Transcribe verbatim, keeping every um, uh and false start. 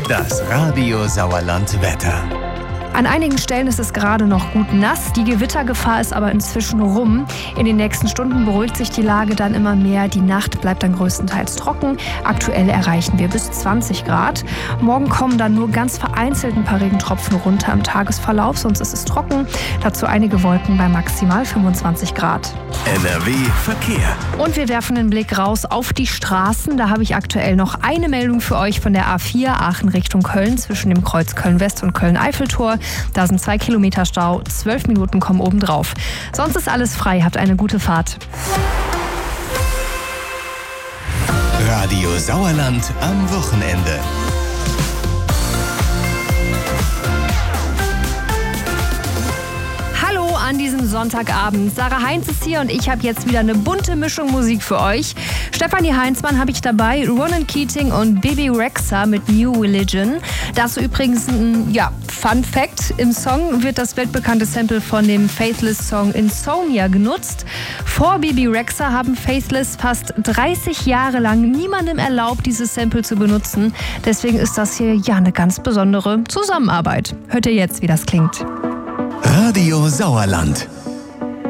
Das Radio Sauerland Wetter. An einigen Stellen ist es gerade noch gut nass, die Gewittergefahr ist aber inzwischen rum. In den nächsten Stunden beruhigt sich die Lage dann immer mehr. Die Nacht bleibt dann größtenteils trocken. Aktuell erreichen wir bis zwanzig Grad. Morgen kommen dann nur ganz vereinzelt ein paar Regentropfen runter im Tagesverlauf, sonst ist es trocken. Dazu einige Wolken bei maximal fünfundzwanzig Grad. N R W Verkehr. Und wir werfen einen Blick raus auf die Straßen. Da habe ich aktuell noch eine Meldung für euch von der A vier Aachen Richtung Köln zwischen dem Kreuz Köln-West und Köln-Eiffeltor. Da sind zwei Kilometer Stau, zwölf Minuten kommen obendrauf. Sonst ist alles frei, habt eine gute Fahrt. Radio Sauerland am Wochenende. An diesem Sonntagabend. Sarah Heinz ist hier und ich habe jetzt wieder eine bunte Mischung Musik für euch. Stefanie Heinzmann habe ich dabei, Ronan Keating und Bebe Rexha mit New Religion. Dazu übrigens ein ja, Fun Fact. Im Song wird das weltbekannte Sample von dem Faithless-Song Insomnia genutzt. Vor Bebe Rexha haben Faithless fast dreißig Jahre lang niemandem erlaubt, dieses Sample zu benutzen. Deswegen ist das hier ja eine ganz besondere Zusammenarbeit. Hört ihr jetzt, wie das klingt? Radio Sauerland.